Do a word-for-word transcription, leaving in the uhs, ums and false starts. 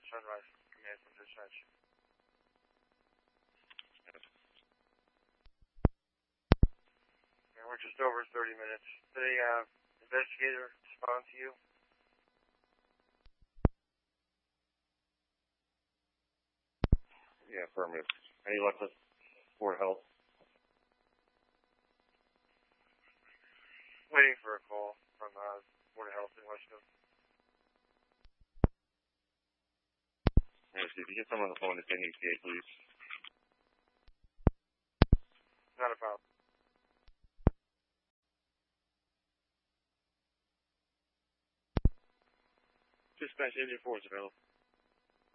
Sunrise Command from dispatch. And we're just over thirty minutes. Did a uh, investigator respond to you? Yeah, affirmative. Any luck with Board of Health? Waiting for a call from uh, Board of Health in Westville. Yeah, see if you get someone on the phone to send E T A, please. Not a problem. Dispatch engine four is available.